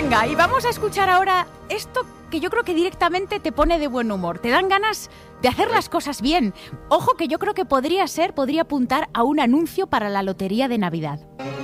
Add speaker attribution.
Speaker 1: Venga, y vamos a escuchar ahora esto que yo creo que directamente te pone de buen humor. Te dan ganas de hacer las cosas bien. Ojo que yo creo que podría apuntar a un anuncio para la lotería de Navidad.